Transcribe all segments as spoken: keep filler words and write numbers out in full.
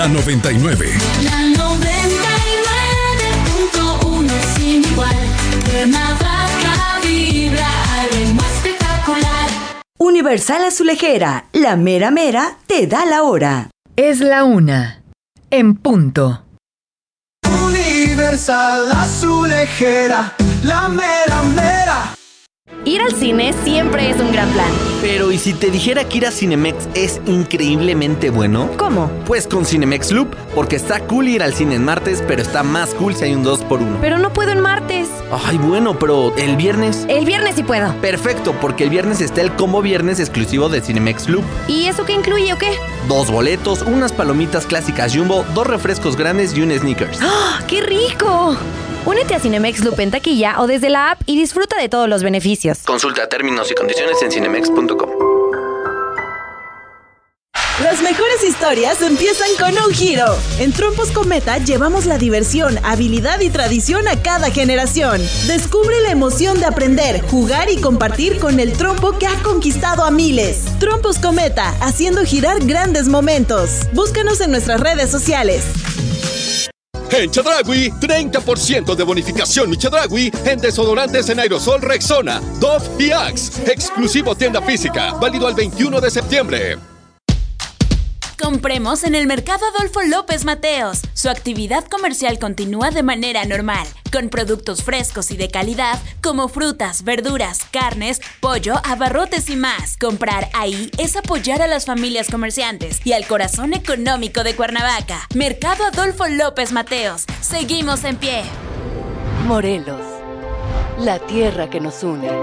La noventa y nueve. La noventa y nueve punto uno sin igual. Cuernavaca vibra al ritmo espectacular. Universal Azulejera, la mera mera te da la hora. Es la una. En punto. Universal Azulejera, la mera mera. Ir al cine siempre es un gran plan. Pero ¿y si te dijera que ir a Cinemex es increíblemente bueno? ¿Cómo? Pues con Cinemex Loop, porque está cool ir al cine en martes, pero está más cool si hay un dos por uno. Pero no puedo en martes. Ay, bueno, pero ¿el viernes? El viernes sí puedo. Perfecto, porque el viernes está el combo viernes exclusivo de Cinemex Loop. ¿Y eso qué incluye o qué? Dos boletos, unas palomitas clásicas Jumbo, dos refrescos grandes y un Snickers. ¡Oh, qué rico! Únete a Cinemex Loop en taquilla o desde la app y disfruta de todos los beneficios. Consulta términos y condiciones en cinemex punto com. Las mejores historias empiezan con un giro. En Trompos Cometa llevamos la diversión, habilidad y tradición a cada generación. Descubre la emoción de aprender, jugar y compartir con el trompo que ha conquistado a miles. Trompos Cometa, haciendo girar grandes momentos. Búscanos en nuestras redes sociales. En Chedraui, treinta por ciento de bonificación mi Chedraui en desodorantes en aerosol Rexona, Dove y Axe. Exclusivo tienda física, válido al veintiuno de septiembre. Compremos en el Mercado Adolfo López Mateos. Su actividad comercial continúa de manera normal, con productos frescos y de calidad como frutas, verduras, carnes, pollo, abarrotes y más. Comprar ahí es apoyar a las familias comerciantes y al corazón económico de Cuernavaca. Mercado Adolfo López Mateos. Seguimos en pie. Morelos, la tierra que nos une.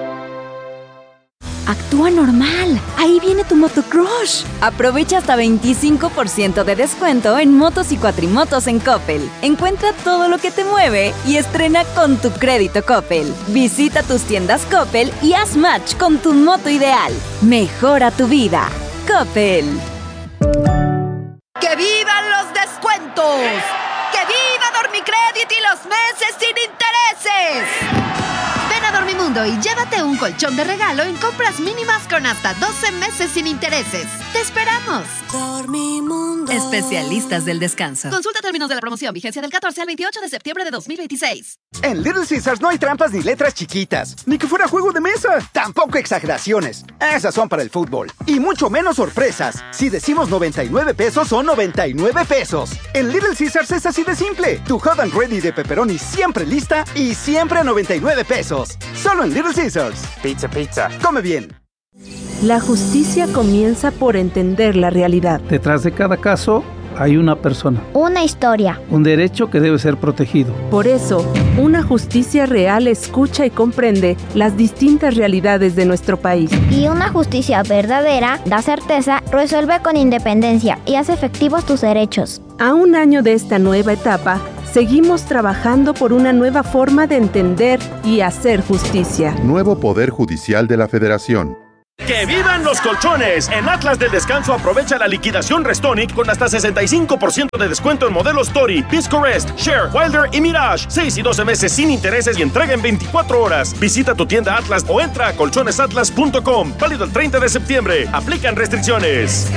Actúa normal. Ahí viene tu motocrush. Aprovecha hasta veinticinco por ciento de descuento en motos y cuatrimotos en Coppel. Encuentra todo lo que te mueve y estrena con tu crédito Coppel. Visita tus tiendas Coppel y haz match con tu moto ideal. Mejora tu vida. Coppel. ¡Que vivan los descuentos! ¡Que viva Dormicredit y los meses sin intereses! Ven a Dormimundo y llévate un colchón de regalo en compras mínimas con hasta doce meses sin intereses. ¡Te esperamos! Dormimundo. Especialistas del descanso. Consulta términos de la promoción. Vigencia del catorce al veintiocho de septiembre de dos mil veintiséis. En Little Caesars no hay trampas ni letras chiquitas. Ni que fuera juego de mesa. Tampoco exageraciones. Esas son para el fútbol. Y mucho menos sorpresas. Si decimos noventa y nueve pesos, son noventa y nueve pesos. En Little Caesars es así de simple. Tu hot and ready de pepperoni siempre lista y siempre a noventa y nueve pesos. Solo en Little Caesars. Pizza, pizza. Come bien. La justicia comienza por entender la realidad. Detrás de cada caso hay una persona. Una historia. Un derecho que debe ser protegido. Por eso, una justicia real escucha y comprende las distintas realidades de nuestro país. Y una justicia verdadera da certeza, resuelve con independencia y hace efectivos tus derechos. A un año de esta nueva etapa, seguimos trabajando por una nueva forma de entender y hacer justicia. Nuevo Poder Judicial de la Federación. ¡Que vivan los colchones! En Atlas del Descanso aprovecha la liquidación Restonic con hasta sesenta y cinco por ciento de descuento en modelos Tori, Pisco Rest, Share, Wilder y Mirage. seis y doce meses sin intereses y entrega en veinticuatro horas. Visita tu tienda Atlas o entra a colchones atlas punto com. Válido el treinta de septiembre. Aplican restricciones.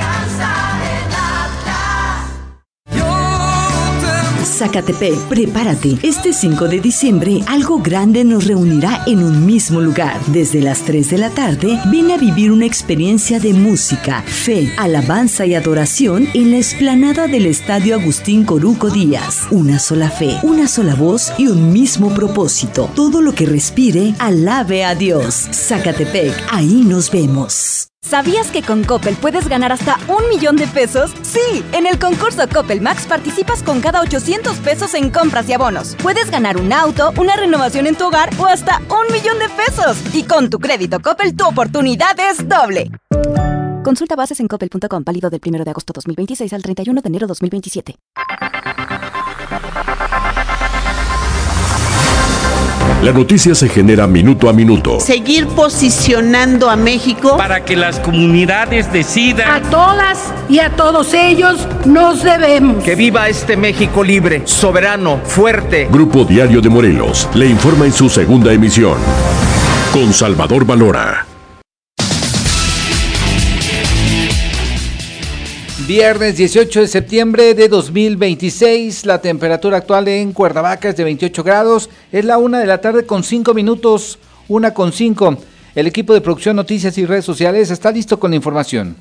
Zacatepec, prepárate. Este cinco de diciembre, algo grande nos reunirá en un mismo lugar. Desde las tres de la tarde, ven a vivir una experiencia de música, fe, alabanza y adoración en la explanada del Estadio Agustín Coruco Díaz. Una sola fe, una sola voz y un mismo propósito. Todo lo que respire, alabe a Dios. Zacatepec, ahí nos vemos. ¿Sabías que con Coppel puedes ganar hasta un millón de pesos? Sí, en el concurso Coppel Max participas con cada ochocientos pesos en compras y abonos. Puedes ganar un auto, una renovación en tu hogar o hasta un millón de pesos. Y con tu crédito Coppel, tu oportunidad es doble. Consulta bases en coppel punto com, válido del primero de agosto dos mil veintiséis al treinta y uno de enero dos mil veintisiete. La noticia se genera minuto a minuto. Seguir posicionando a México para que las comunidades decidan. A todas y a todos ellos nos debemos. Que viva este México libre, soberano, fuerte. Grupo Diario de Morelos le informa en su segunda emisión. Con Salvador Valora. Viernes dieciocho de septiembre de dos mil veintiséis, la temperatura actual en Cuernavaca es de veintiocho grados, es la una de la tarde con cinco minutos, una con cinco. El equipo de producción, noticias y redes sociales está listo con la información.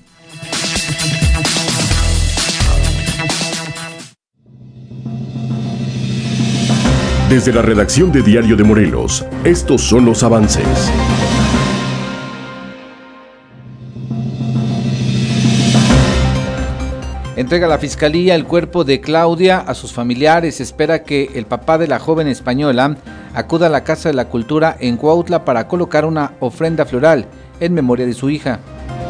Desde la redacción de Diario de Morelos, estos son los avances. Entrega la Fiscalía el cuerpo de Claudia a sus familiares. Espera que el papá de la joven española acuda a la Casa de la Cultura en Cuautla para colocar una ofrenda floral en memoria de su hija.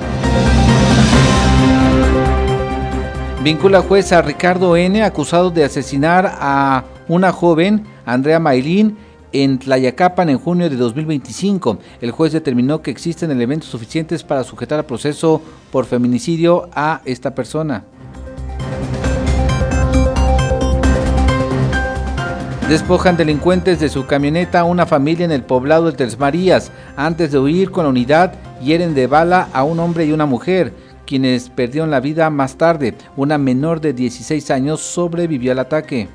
Vincula juez a Ricardo N., acusado de asesinar a una joven, Andrea Maylin, en Tlayacapan en junio de dos mil veinticinco. El juez determinó que existen elementos suficientes para sujetar a proceso por feminicidio a esta persona. Despojan delincuentes de su camioneta a una familia en el poblado de Tres Marías. Antes de huir con la unidad, hieren de bala a un hombre y una mujer, quienes perdieron la vida más tarde. Una menor de dieciséis años sobrevivió al ataque.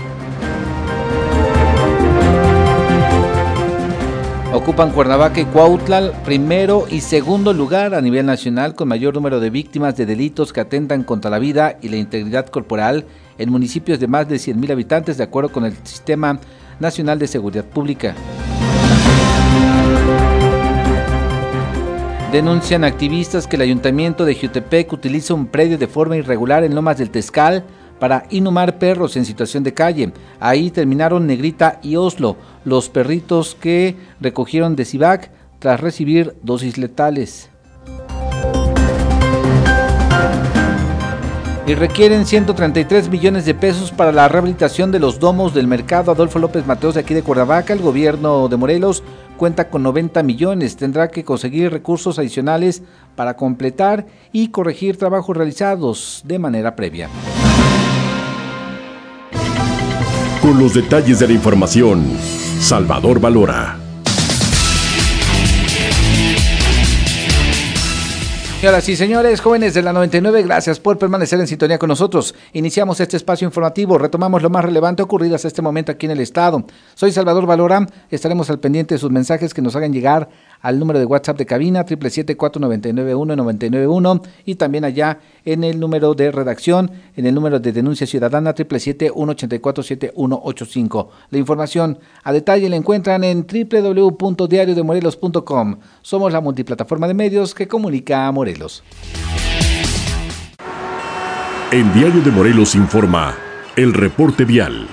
Ocupan Cuernavaca y Cuautla primero y segundo lugar a nivel nacional con mayor número de víctimas de delitos que atentan contra la vida y la integridad corporal en municipios de más de cien mil habitantes, de acuerdo con el Sistema Nacional de Seguridad Pública. Denuncian activistas que el Ayuntamiento de Jiutepec utiliza un predio de forma irregular en Lomas del Tezcal para inhumar perros en situación de calle. Ahí terminaron Negrita y Oslo, los perritos que recogieron de Cibac tras recibir dosis letales. Y requieren ciento treinta y tres millones de pesos para la rehabilitación de los domos del mercado Adolfo López Mateos de aquí de Cuernavaca. El gobierno de Morelos cuenta con noventa millones, tendrá que conseguir recursos adicionales para completar y corregir trabajos realizados de manera previa. Con los detalles de la información, Salvador Valora. Señoras y señores, jóvenes de la noventa y nueve, gracias por permanecer en sintonía con nosotros. Iniciamos este espacio informativo, retomamos lo más relevante ocurrido hasta este momento aquí en el estado. Soy Salvador Valora, estaremos al pendiente de sus mensajes que nos hagan llegar al número de WhatsApp de cabina, siete siete siete, cuatro nueve nueve, uno nueve nueve uno, y también allá en el número de redacción, en el número de denuncia ciudadana, siete siete siete, uno ocho cuatro, siete uno ocho cinco. La información a detalle la encuentran en doble u doble u doble u punto diario de morelos punto com. Somos la multiplataforma de medios que comunica a Morelos. En Diario de Morelos informa el reporte vial.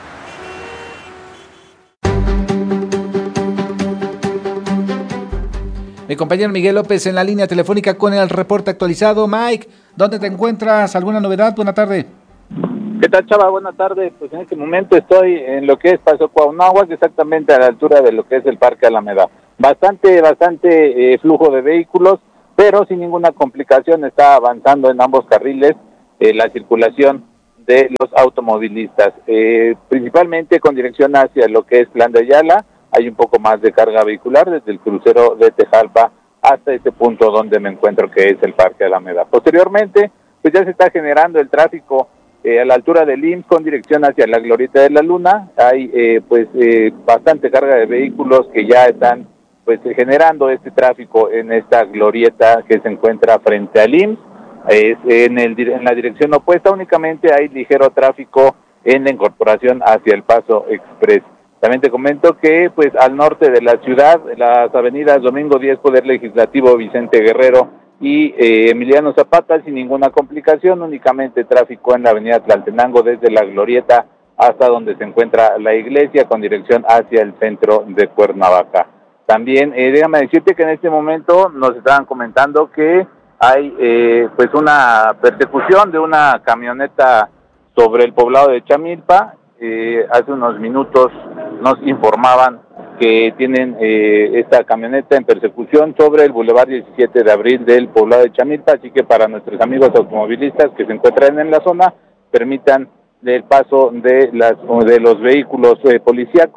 Mi compañero Miguel López en la línea telefónica con el reporte actualizado. Mike, ¿dónde te encuentras? ¿Alguna novedad? Buena tarde. ¿Qué tal, Chava? Buenas tardes. Pues en este momento estoy en lo que es Paso Cuauhnáhuac, exactamente a la altura de lo que es el Parque Alameda. Bastante, bastante eh, flujo de vehículos, pero sin ninguna complicación está avanzando en ambos carriles eh, la circulación de los automovilistas, eh, principalmente con dirección hacia lo que es Plan de Ayala. Hay un poco más de carga vehicular desde el crucero de Tejalpa hasta este punto donde me encuentro, que es el Parque Alameda. Posteriormente, pues ya se está generando el tráfico eh, a la altura del I M S S con dirección hacia la Glorieta de la Luna. Hay eh, pues eh, bastante carga de vehículos que ya están pues eh, generando este tráfico en esta glorieta que se encuentra frente al I M S S. Es en, el, en la dirección opuesta únicamente hay ligero tráfico en la incorporación hacia el Paso Express. También te comento que pues al norte de la ciudad, las avenidas Domingo Díez, Poder Legislativo, Vicente Guerrero y eh, Emiliano Zapata sin ninguna complicación, únicamente tráfico en la avenida Tlaltenango desde la Glorieta hasta donde se encuentra la iglesia con dirección hacia el centro de Cuernavaca. También eh, déjame decirte que en este momento nos estaban comentando que hay eh, pues una persecución de una camioneta sobre el poblado de Chamilpa. Eh, hace unos minutos nos informaban que tienen eh, esta camioneta en persecución sobre el Boulevard diecisiete de abril del poblado de Chamilpa, así que para nuestros amigos automovilistas que se encuentran en la zona, permitan el paso de las de los vehículos eh, policíacos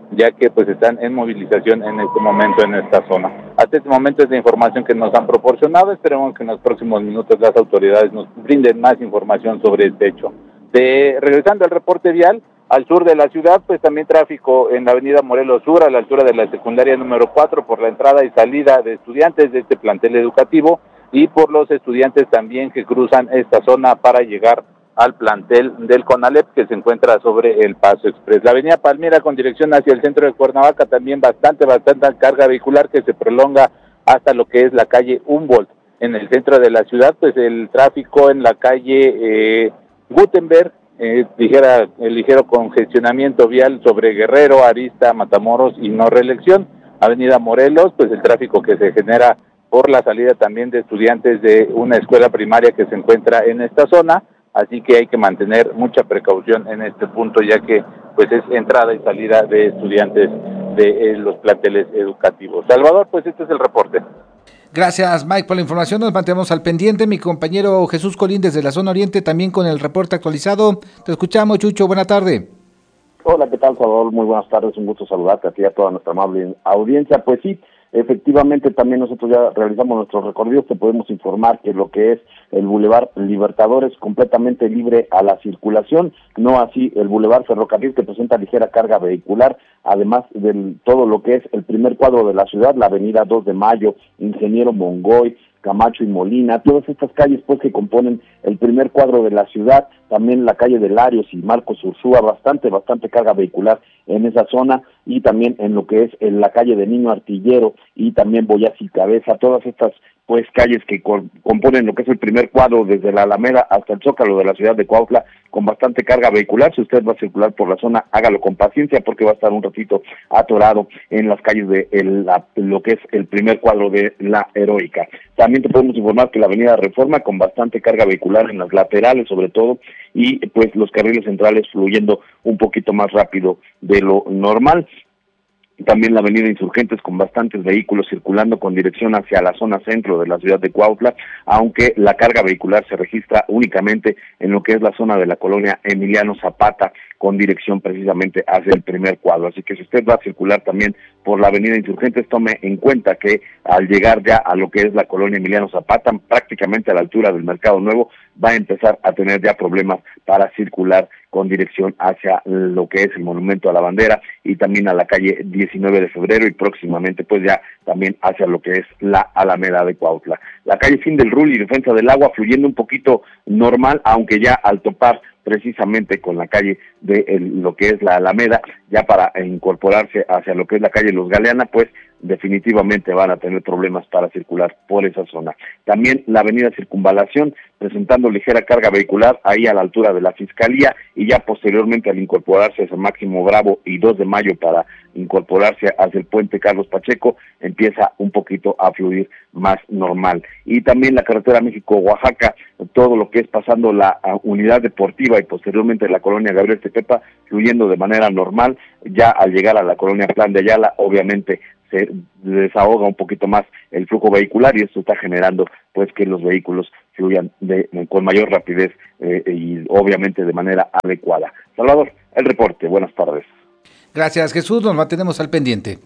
ya que pues están en movilización en este momento en esta zona. Hasta este momento es la información que nos han proporcionado. Esperemos que en los próximos minutos las autoridades nos brinden más información sobre este hecho. De, regresando al reporte vial, al sur de la ciudad, pues también tráfico en la avenida Morelos Sur, a la altura de la secundaria número cuatro, por la entrada y salida de estudiantes de este plantel educativo y por los estudiantes también que cruzan esta zona para llegar al plantel del CONALEP que se encuentra sobre el Paso Express. La avenida Palmira con dirección hacia el centro de Cuernavaca, también bastante, bastante carga vehicular que se prolonga hasta lo que es la calle Humboldt. En el centro de la ciudad, pues el tráfico en la calle eh, Gutenberg, eh, ligera, el ligero congestionamiento vial sobre Guerrero, Arista, Matamoros y no reelección. Avenida Morelos, pues el tráfico que se genera por la salida también de estudiantes de una escuela primaria que se encuentra en esta zona. Así que hay que mantener mucha precaución en este punto, ya que pues es entrada y salida de estudiantes de eh, los planteles educativos. Salvador, pues este es el reporte. Gracias, Mike, por la información. Nos mantenemos al pendiente. Mi compañero Jesús Colín desde la zona oriente también con el reporte actualizado. Te escuchamos, Chucho. Buena tarde. Hola, ¿qué tal, Salvador? Muy buenas tardes. Un gusto saludarte a ti y a toda nuestra amable audiencia. Pues sí, efectivamente, también nosotros ya realizamos nuestros recorridos. Te podemos informar que lo que es el Boulevard Libertadores completamente libre a la circulación, no así el Boulevard Ferrocarril, que presenta ligera carga vehicular, además de todo lo que es el primer cuadro de la ciudad, la avenida dos de mayo, Ingeniero Mongoy, Camacho y Molina, todas estas calles pues que componen el primer cuadro de la ciudad, también la calle de Larios y Marcos Ursúa, bastante, bastante carga vehicular en esa zona, y también en lo que es en la calle de Niño Artillero y también Boyas y Cabeza, todas estas pues calles que co- componen lo que es el primer cuadro desde la Alameda hasta el Zócalo de la ciudad de Cuautla, con bastante carga vehicular. Si usted va a circular por la zona, hágalo con paciencia porque va a estar un ratito atorado en las calles de el, la, lo que es el primer cuadro de la Heroica. También te podemos informar que la avenida Reforma con bastante carga vehicular en las laterales sobre todo, y pues los carriles centrales fluyendo un poquito más rápido de lo normal. También la avenida Insurgentes con bastantes vehículos circulando con dirección hacia la zona centro de la ciudad de Cuautla, aunque la carga vehicular se registra únicamente en lo que es la zona de la colonia Emiliano Zapata, con dirección precisamente hacia el primer cuadro. Así que si usted va a circular también por la avenida Insurgentes, tome en cuenta que al llegar ya a lo que es la colonia Emiliano Zapata, prácticamente a la altura del Mercado Nuevo, va a empezar a tener ya problemas para circular con dirección hacia lo que es el Monumento a la Bandera y también a la calle diecinueve de febrero y próximamente pues ya también hacia lo que es la Alameda de Cuautla. La calle Fin del Rul y Defensa del Agua fluyendo un poquito normal, aunque ya al topar precisamente con la calle de el, lo que es la Alameda, ya para incorporarse hacia lo que es la calle Los Galeana, pues definitivamente van a tener problemas para circular por esa zona. También la avenida Circunvalación presentando ligera carga vehicular ahí a la altura de la Fiscalía, y ya posteriormente al incorporarse hacia Máximo Bravo y dos de mayo para incorporarse hacia el puente Carlos Pacheco, empieza un poquito a fluir más normal. Y también la carretera México-Oaxaca, todo lo que es pasando la unidad deportiva y posteriormente la colonia Gabriel Tepepa, fluyendo de manera normal. Ya al llegar a la colonia Plan de Ayala, obviamente se desahoga un poquito más el flujo vehicular y esto está generando pues que los vehículos fluyan de, con mayor rapidez eh, y obviamente de manera adecuada. Salvador, el reporte. Buenas tardes. Gracias, Jesús. Nos mantenemos al pendiente.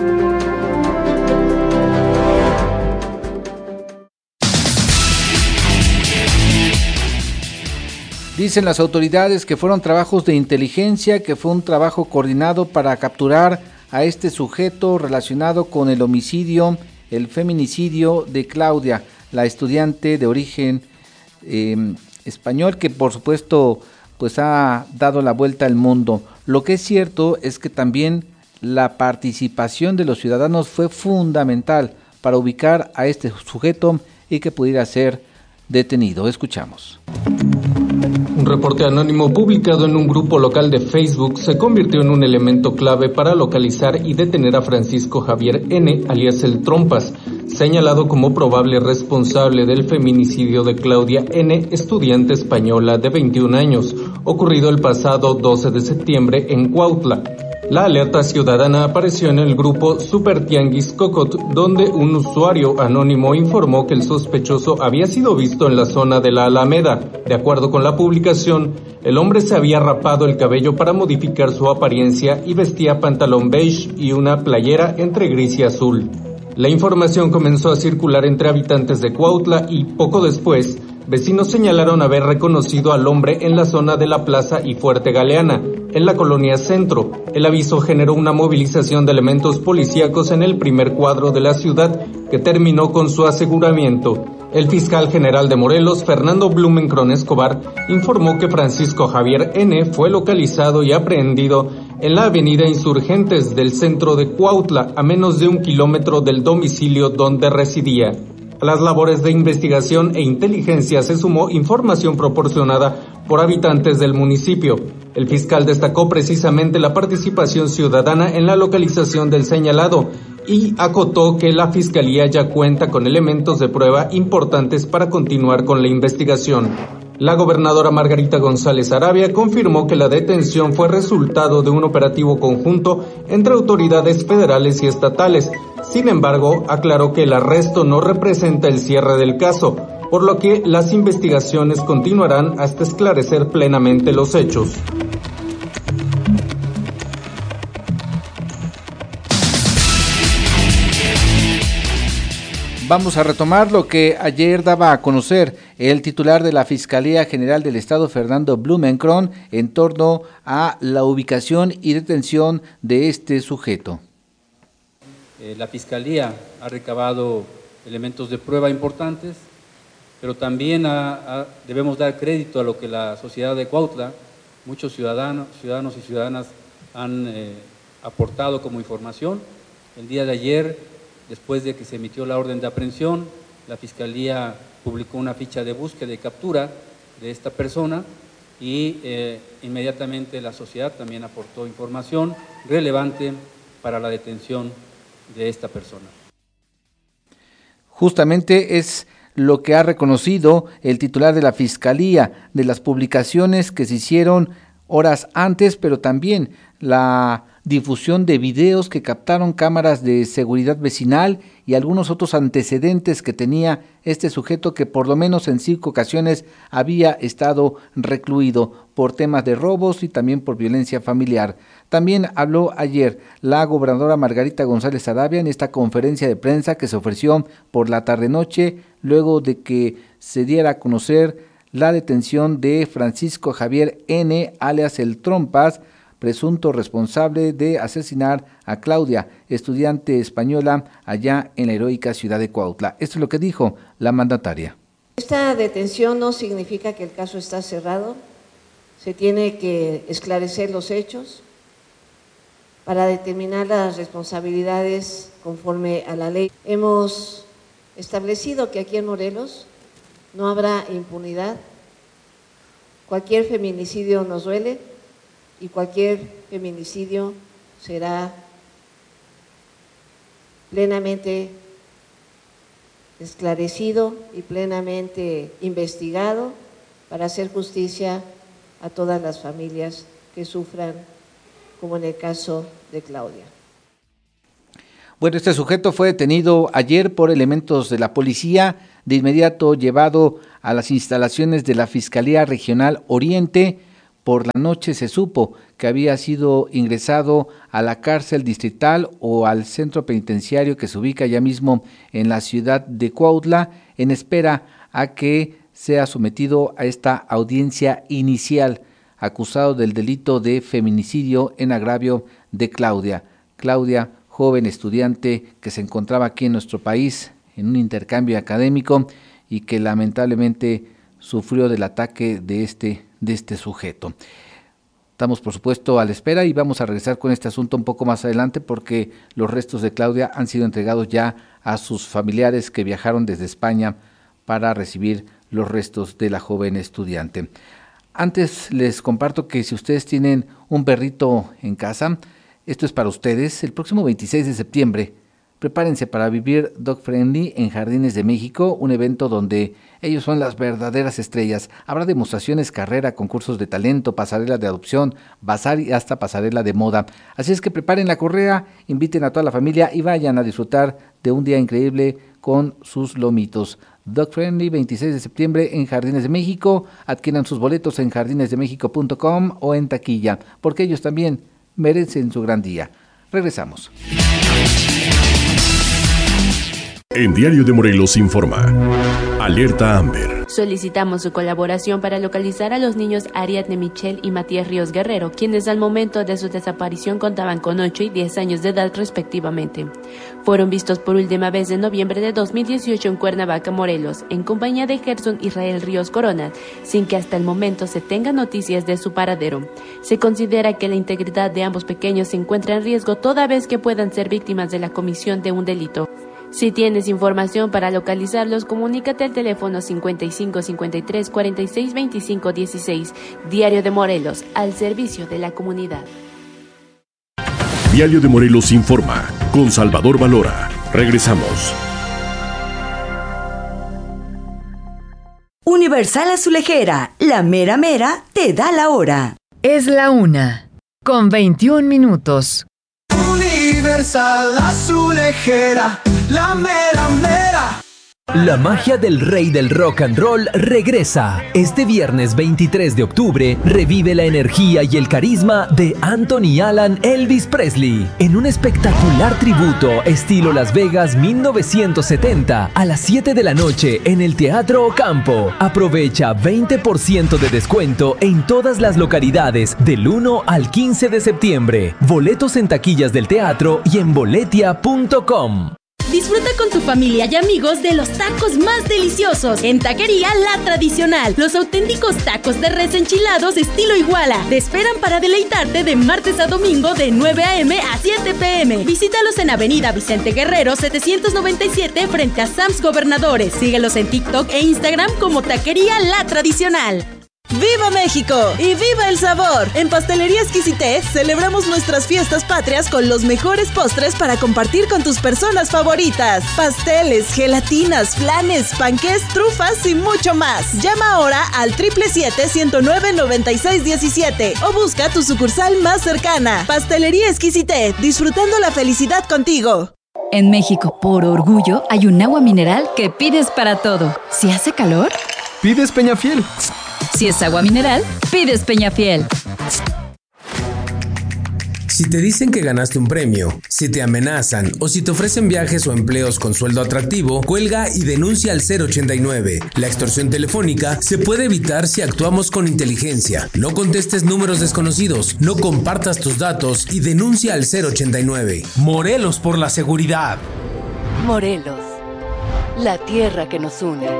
Dicen las autoridades que fueron trabajos de inteligencia, que fue un trabajo coordinado para capturar a este sujeto relacionado con el homicidio, el feminicidio de Claudia, la estudiante de origen eh, español, que por supuesto pues ha dado la vuelta al mundo. Lo que es cierto es que también la participación de los ciudadanos fue fundamental para ubicar a este sujeto y que pudiera ser detenido. Escuchamos. Un reporte anónimo publicado en un grupo local de Facebook se convirtió en un elemento clave para localizar y detener a Francisco Javier N., alias El Trompas, señalado como probable responsable del feminicidio de Claudia N., estudiante española de veintiún años, ocurrido el pasado doce de septiembre en Cuautla. La alerta ciudadana apareció en el grupo Super Tianguis Cocot, donde un usuario anónimo informó que el sospechoso había sido visto en la zona de la Alameda. De acuerdo con la publicación, el hombre se había rapado el cabello para modificar su apariencia y vestía pantalón beige y una playera entre gris y azul. La información comenzó a circular entre habitantes de Cuautla y, poco después, vecinos señalaron haber reconocido al hombre en la zona de la Plaza y Fuerte Galeana, en la colonia Centro. El aviso generó una movilización de elementos policíacos en el primer cuadro de la ciudad, que terminó con su aseguramiento. El fiscal general de Morelos, Fernando Blumenkron Escobar, informó que Francisco Javier N. fue localizado y aprehendido en la avenida Insurgentes del centro de Cuautla, a menos de un kilómetro del domicilio donde residía. A las labores de investigación e inteligencia se sumó información proporcionada por habitantes del municipio. El fiscal destacó precisamente la participación ciudadana en la localización del señalado y acotó que la Fiscalía ya cuenta con elementos de prueba importantes para continuar con la investigación. La gobernadora Margarita González Arabia confirmó que la detención fue resultado de un operativo conjunto entre autoridades federales y estatales. Sin embargo, aclaró que el arresto no representa el cierre del caso, por lo que las investigaciones continuarán hasta esclarecer plenamente los hechos. Vamos a retomar lo que ayer daba a conocer el titular de la Fiscalía General del Estado, Fernando Blumenkron, en torno a la ubicación y detención de este sujeto. Eh, la Fiscalía ha recabado elementos de prueba importantes, pero también ha, ha, debemos dar crédito a lo que la sociedad de Cuautla, muchos ciudadanos, ciudadanos y ciudadanas han eh, aportado como información. El día de ayer, después de que se emitió la orden de aprehensión, la Fiscalía publicó una ficha de búsqueda y captura de esta persona y eh, inmediatamente la sociedad también aportó información relevante para la detención de esta persona. Justamente es lo que ha reconocido el titular de la Fiscalía, de las publicaciones que se hicieron horas antes, pero también la difusión de videos que captaron cámaras de seguridad vecinal y algunos otros antecedentes que tenía este sujeto, que por lo menos en cinco ocasiones había estado recluido por temas de robos y también por violencia familiar. También habló ayer la gobernadora Margarita González Arabia en esta conferencia de prensa que se ofreció por la tarde-noche, luego de que se diera a conocer la detención de Francisco Javier N., alias El Trompas, presunto responsable de asesinar a Claudia, estudiante española allá en la heroica ciudad de Cuautla. Esto es lo que dijo la mandataria. Esta detención no significa que el caso está cerrado, se tiene que esclarecer los hechos para determinar las responsabilidades conforme a la ley. Hemos establecido que aquí en Morelos no habrá impunidad, cualquier feminicidio nos duele, y cualquier feminicidio será plenamente esclarecido y plenamente investigado para hacer justicia a todas las familias que sufran, como en el caso de Claudia. Bueno, este sujeto fue detenido ayer por elementos de la policía, de inmediato llevado a las instalaciones de la Fiscalía Regional Oriente. Por la noche se supo que había sido ingresado a la cárcel distrital o al centro penitenciario que se ubica ya mismo en la ciudad de Cuautla, en espera a que sea sometido a esta audiencia inicial, acusado del delito de feminicidio en agravio de Claudia. Claudia, joven estudiante que se encontraba aquí en nuestro país en un intercambio académico y que lamentablemente sufrió del ataque de este de este sujeto. Estamos por supuesto a la espera y vamos a regresar con este asunto un poco más adelante porque los restos de Claudia han sido entregados ya a sus familiares que viajaron desde España para recibir los restos de la joven estudiante. Antes les comparto que si ustedes tienen un perrito en casa, esto es para ustedes. El próximo veintiséis de septiembre Prepárense para vivir Dog Friendly en Jardines de México, un evento donde ellos son las verdaderas estrellas. Habrá demostraciones, carrera, concursos de talento, pasarela de adopción, bazar y hasta pasarela de moda. Así es que preparen la correa, inviten a toda la familia y vayan a disfrutar de un día increíble con sus lomitos. Dog Friendly, veintiséis de septiembre en Jardines de México. Adquieran sus boletos en jardines de méxico punto com o en taquilla, porque ellos también merecen su gran día. Regresamos. En Diario de Morelos informa. Alerta Amber. Solicitamos su colaboración para localizar a los niños Ariadne Michelle y Matías Ríos Guerrero, quienes al momento de su desaparición contaban con ocho y diez años de edad respectivamente. Fueron vistos por última vez en noviembre de dos mil dieciocho en Cuernavaca, Morelos, en compañía de Gerson Israel Ríos Corona, sin que hasta el momento se tenga noticias de su paradero. Se considera que la integridad de ambos pequeños se encuentra en riesgo toda vez que puedan ser víctimas de la comisión de un delito. Si tienes información para localizarlos, comunícate al teléfono cincuenta y cinco cincuenta y tres cuarenta y seis veinticinco dieciséis. Diario de Morelos, al servicio de la comunidad. Diario de Morelos informa, con Salvador Valora. Regresamos. Universal Azulejera, la mera mera te da la hora. Es la una, con veintiún minutos. Universal Azulejera, la mera mera. La magia del rey del rock and roll regresa. Este viernes veintitrés de octubre revive la energía y el carisma de Anthony Alan Elvis Presley en un espectacular tributo estilo Las Vegas mil novecientos setenta a las siete de la noche en el Teatro Ocampo. Aprovecha veinte por ciento de descuento en todas las localidades del uno al quince de septiembre. Boletos en taquillas del teatro y en boletia punto com. Disfruta con tu familia y amigos de los tacos más deliciosos en Taquería La Tradicional. Los auténticos tacos de res enchilados estilo Iguala te esperan para deleitarte de martes a domingo de nueve a eme a siete pe eme. Visítalos en Avenida Vicente Guerrero setecientos noventa y siete frente a Sam's Gobernadores. Síguelos en TikTok e Instagram como Taquería La Tradicional. ¡Viva México! ¡Y viva el sabor! En Pastelería Exquisité celebramos nuestras fiestas patrias con los mejores postres para compartir con tus personas favoritas. Pasteles, gelatinas, flanes, panqués, trufas y mucho más. Llama ahora al siete siete siete, ciento nueve, noventa y seis diecisiete o busca tu sucursal más cercana. Pastelería Exquisité, disfrutando la felicidad contigo. En México, por orgullo, hay un agua mineral que pides para todo. Si hace calor, pides Peñafiel. Si es agua mineral, pides Peñafiel. Si te dicen que ganaste un premio, si te amenazan o si te ofrecen viajes o empleos con sueldo atractivo, cuelga y denuncia al cero ochenta y nueve. La extorsión telefónica se puede evitar si actuamos con inteligencia. No contestes números desconocidos, no compartas tus datos y denuncia al cero ochenta y nueve. Morelos por la seguridad. Morelos, la tierra que nos une.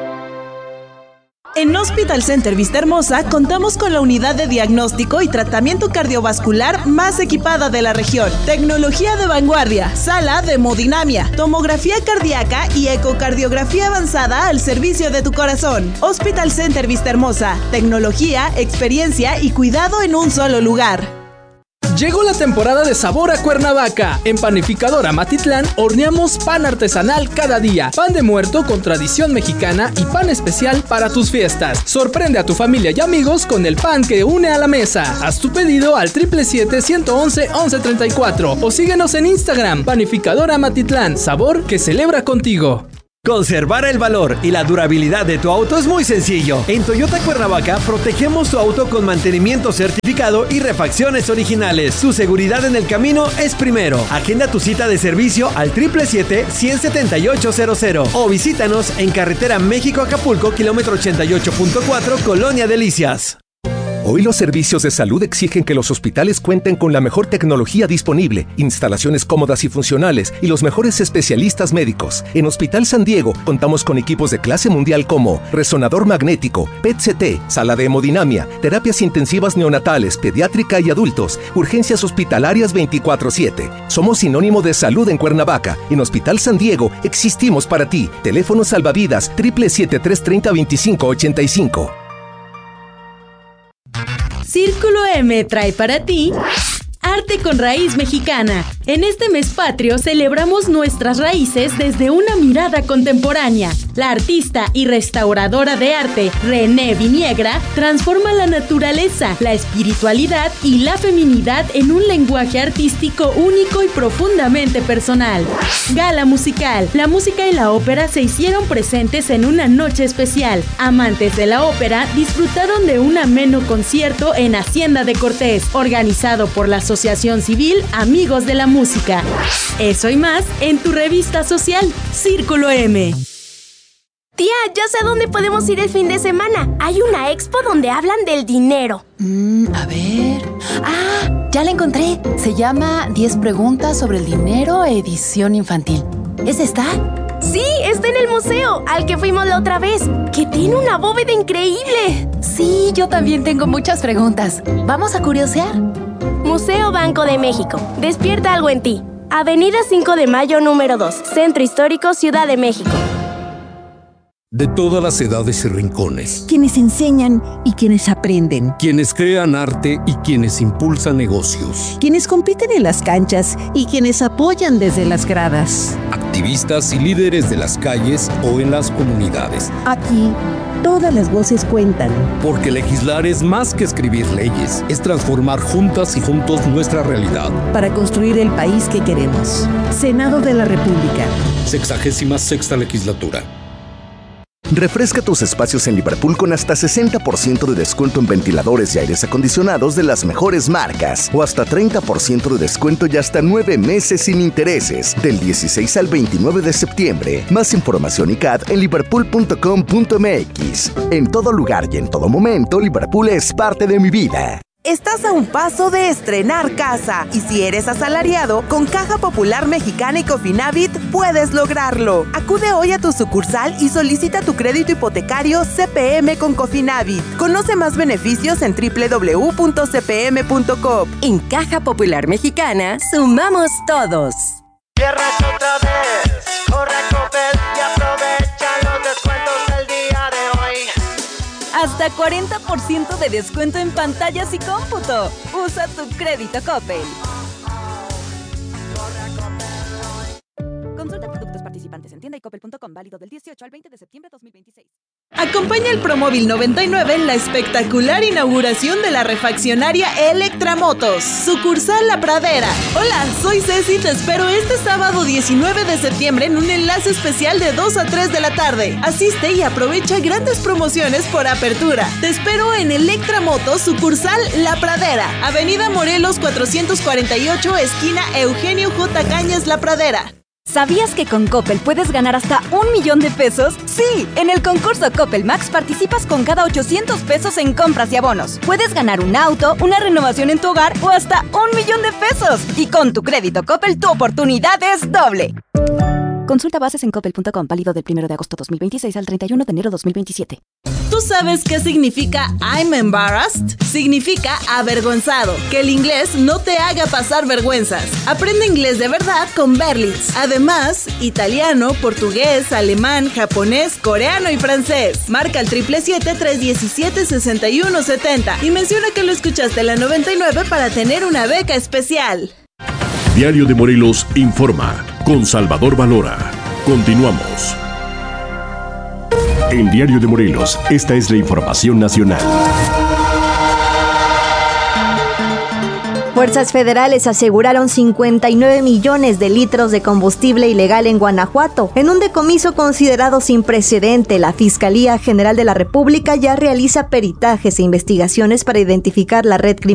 En Hospital Center Vista Hermosa contamos con la unidad de diagnóstico y tratamiento cardiovascular más equipada de la región. Tecnología de vanguardia, sala de hemodinamia, tomografía cardíaca y ecocardiografía avanzada al servicio de tu corazón. Hospital Center Vista Hermosa, tecnología, experiencia y cuidado en un solo lugar. Llegó la temporada de sabor a Cuernavaca. En Panificadora Matitlán horneamos pan artesanal cada día. Pan de muerto con tradición mexicana y pan especial para tus fiestas. Sorprende a tu familia y amigos con el pan que une a la mesa. Haz tu pedido al siete siete siete, uno uno, once treinta y cuatro o síguenos en Instagram. Panificadora Matitlán, sabor que celebra contigo. Conservar el valor y la durabilidad de tu auto es muy sencillo. En Toyota Cuernavaca protegemos tu auto con mantenimiento certificado y refacciones originales. Su seguridad en el camino es primero. Agenda tu cita de servicio al siete siete siete, uno siete ocho cero cero o visítanos en Carretera México-Acapulco, kilómetro ochenta y ocho punto cuatro, Colonia Delicias. Hoy los servicios de salud exigen que los hospitales cuenten con la mejor tecnología disponible, instalaciones cómodas y funcionales y los mejores especialistas médicos. En Hospital San Diego contamos con equipos de clase mundial como resonador magnético, P E T C T, sala de hemodinamia, terapias intensivas neonatales, pediátrica y adultos, urgencias hospitalarias veinticuatro siete. Somos sinónimo de salud en Cuernavaca. En Hospital San Diego existimos para ti. Teléfono salvavidas siete siete tres, treinta, veinticinco ochenta y cinco. Círculo M trae para ti Arte con Raíz Mexicana. En este mes patrio celebramos nuestras raíces desde una mirada contemporánea. La artista y restauradora de arte René Viniegra transforma la naturaleza, la espiritualidad y la feminidad en un lenguaje artístico único y profundamente personal. Gala musical. La música y la ópera se hicieron presentes en una noche especial. Amantes de la ópera disfrutaron de un ameno concierto en Hacienda de Cortés, organizado por la Asociación Civil Amigos de la Música. Eso y más en tu revista social, Círculo M. Tía, ya sé a dónde podemos ir el fin de semana. Hay una expo donde hablan del dinero. Mm, a ver... ¡Ah! Ya la encontré. Se llama diez preguntas sobre el dinero, edición infantil. ¿Es esta? Sí, está en el museo, al que fuimos la otra vez, que tiene una bóveda increíble. Sí, yo también tengo muchas preguntas. ¿Vamos a curiosear? Museo Banco de México. Despierta algo en ti. Avenida cinco de Mayo, número dos. Centro Histórico, Ciudad de México. De todas las edades y rincones. Quienes enseñan y quienes aprenden. Quienes crean arte y quienes impulsan negocios. Quienes compiten en las canchas y quienes apoyan desde las gradas. Activistas y líderes de las calles o en las comunidades. Aquí, todas las voces cuentan. Porque legislar es más que escribir leyes, es transformar juntas y juntos nuestra realidad. Para construir el país que queremos. Senado de la República. Sexagésima sexta legislatura. Refresca tus espacios en Liverpool con hasta sesenta por ciento de descuento en ventiladores y aires acondicionados de las mejores marcas o hasta treinta por ciento de descuento y hasta nueve meses sin intereses del dieciséis al veintinueve de septiembre. Más información y C A D en liverpool punto com punto m x. En todo lugar y en todo momento, Liverpool es parte de mi vida. Estás a un paso de estrenar casa y si eres asalariado, con Caja Popular Mexicana y Cofinavit puedes lograrlo. Acude hoy a tu sucursal y solicita tu crédito hipotecario C P M con Cofinavit. Conoce más beneficios en doble u doble u doble u punto c p m punto com. En Caja Popular Mexicana, sumamos todos. Cierras otra vez, corre a Coppel y aprovecha los descuentos del día de hoy. Hasta cuarenta por ciento de descuento en pantallas y cómputo. Usa tu crédito Coppel. Consulta productos participantes en tienda y coppel punto com, válido del dieciocho al veinte de septiembre de dos mil veintiséis. Acompaña el Promóvil noventa y nueve en la espectacular inauguración de la refaccionaria Electramotos, sucursal La Pradera. Hola, soy Ceci y te espero este sábado diecinueve de septiembre en un enlace especial de dos a tres de la tarde. Asiste y aprovecha grandes promociones por apertura. Te espero en Electramotos, sucursal La Pradera, Avenida Morelos cuatrocientos cuarenta y ocho, esquina Eugenio J. Cañas, La Pradera. ¿Sabías que con Coppel puedes ganar hasta un millón de pesos? Sí, en el concurso Coppel Max participas con cada ochocientos pesos en compras y abonos. Puedes ganar un auto, una renovación en tu hogar o hasta un millón de pesos. Y con tu crédito Coppel tu oportunidad es doble. Consulta bases en coppel punto com, válido del primero de agosto de dos mil veintiséis al treinta y uno de enero de dos mil veintisiete. ¿Tú sabes qué significa I'm embarrassed? Significa avergonzado, que el inglés no te haga pasar vergüenzas. Aprende inglés de verdad con Berlitz. Además, italiano, portugués, alemán, japonés, coreano y francés. Marca el siete siete siete, tres uno siete, seis uno siete cero y menciona que lo escuchaste en la noventa y nueve para tener una beca especial. Diario de Morelos informa con Salvador Valora. Continuamos. En Diario de Morelos, esta es la información nacional. Fuerzas federales aseguraron cincuenta y nueve millones de litros de combustible ilegal en Guanajuato. En un decomiso considerado sin precedente, la Fiscalía General de la República ya realiza peritajes e investigaciones para identificar la red criminal